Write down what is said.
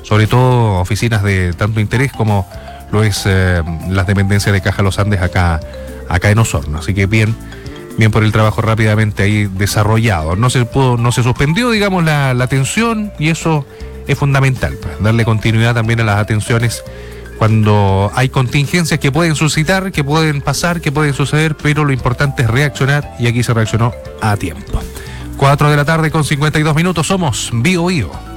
sobre todo oficinas de tanto interés como lo es las dependencias de Caja Los Andes acá en Osorno. Así que bien por el trabajo rápidamente ahí desarrollado. No se suspendió, digamos, la atención, y eso es fundamental, pues, darle continuidad también a las atenciones cuando hay contingencias que pueden suscitar, que pueden pasar, que pueden suceder, pero lo importante es reaccionar, y aquí se reaccionó a tiempo. 4 de la tarde con 52 minutos, somos Bio Bio.